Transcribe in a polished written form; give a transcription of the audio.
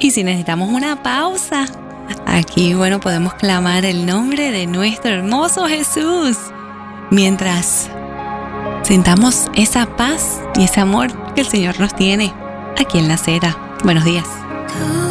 Y si necesitamos una pausa, aquí, bueno, podemos clamar el nombre de nuestro hermoso Jesús mientras sintamos esa paz y ese amor que el Señor nos tiene aquí en La Cera. Buenos días.